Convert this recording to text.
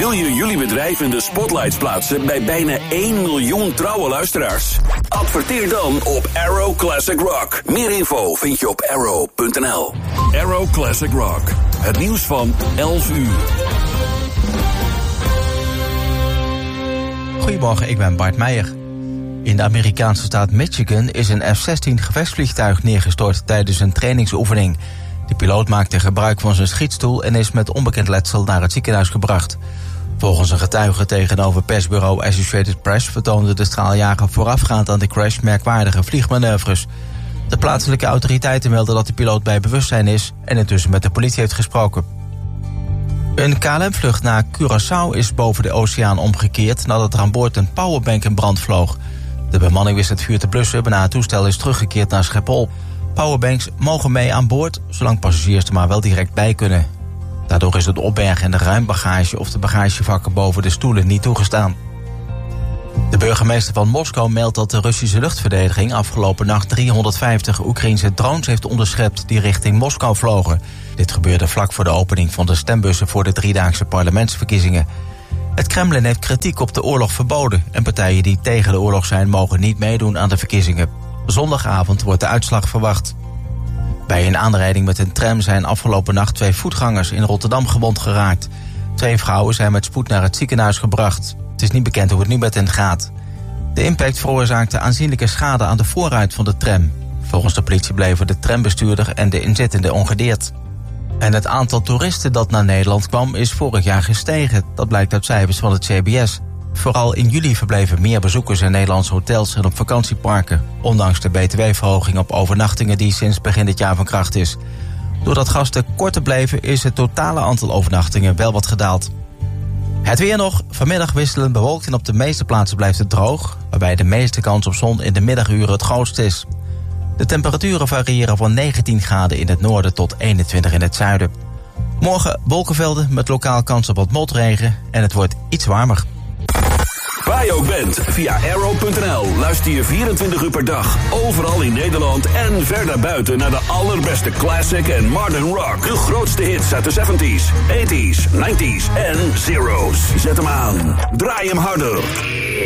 Wil je jullie bedrijf in de spotlights plaatsen bij bijna 1 miljoen trouwe luisteraars? Adverteer dan op Arrow Classic Rock. Meer info vind je op arrow.nl. Arrow Classic Rock. Het nieuws van 11 uur. Goedemorgen, ik ben Bart Meijer. In de Amerikaanse staat Michigan is een F-16 gevechtsvliegtuig neergestort tijdens een trainingsoefening. De piloot maakte gebruik van zijn schietstoel en is met onbekend letsel naar het ziekenhuis gebracht. Volgens een getuige tegenover persbureau Associated Press vertoonde de straaljager voorafgaand aan de crash merkwaardige vliegmanoeuvres. De plaatselijke autoriteiten melden dat de piloot bij bewustzijn is en intussen met de politie heeft gesproken. Een KLM-vlucht naar Curaçao is boven de oceaan omgekeerd nadat er aan boord een powerbank in brand vloog. De bemanning wist het vuur te blussen waarna het toestel is teruggekeerd naar Schiphol. Powerbanks mogen mee aan boord, zolang passagiers er maar wel direct bij kunnen. Daardoor is het opbergen en de ruimbagage of de bagagevakken boven de stoelen niet toegestaan. De burgemeester van Moskou meldt dat de Russische luchtverdediging afgelopen nacht 350 Oekraïnse drones heeft onderschept die richting Moskou vlogen. Dit gebeurde vlak voor de opening van de stembussen voor de driedaagse parlementsverkiezingen. Het Kremlin heeft kritiek op de oorlog verboden en partijen die tegen de oorlog zijn mogen niet meedoen aan de verkiezingen. Zondagavond wordt de uitslag verwacht. Bij een aanrijding met een tram zijn afgelopen nacht 2 voetgangers in Rotterdam gewond geraakt. 2 vrouwen zijn met spoed naar het ziekenhuis gebracht. Het is niet bekend hoe het nu met hen gaat. De impact veroorzaakte aanzienlijke schade aan de voorruit van de tram. Volgens de politie bleven de trambestuurder en de inzittenden ongedeerd. En het aantal toeristen dat naar Nederland kwam is vorig jaar gestegen. Dat blijkt uit cijfers van het CBS. Vooral in juli verbleven meer bezoekers in Nederlandse hotels en op vakantieparken, ondanks de btw-verhoging op overnachtingen die sinds begin dit jaar van kracht is. Doordat gasten korter bleven is het totale aantal overnachtingen wel wat gedaald. Het weer nog. Vanmiddag wisselend bewolkt en op de meeste plaatsen blijft het droog, waarbij de meeste kans op zon in de middaguren het grootst is. De temperaturen variëren van 19 graden in het noorden tot 21 in het zuiden. Morgen wolkenvelden met lokaal kans op wat motregen en het wordt iets warmer. Waar je ook bent, via arrow.nl luister je 24 uur per dag, overal in Nederland en ver daarbuiten naar de allerbeste classic en modern rock. De grootste hits uit de 70s, 80s, 90s en zeros. Zet hem aan, draai hem harder.